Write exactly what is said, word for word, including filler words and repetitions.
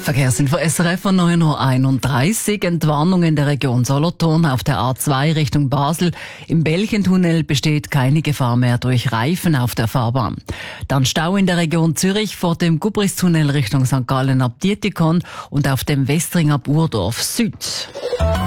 Verkehrsinfo S R F von neun Uhr einunddreißig. Entwarnung in der Region Solothurn auf der A zwei Richtung Basel. Im Belchentunnel besteht keine Gefahr mehr durch Reifen auf der Fahrbahn. Dann Stau in der Region Zürich vor dem Gubristunnel Richtung Sankt Gallen ab Dietikon und auf dem Westring ab Urdorf Süd.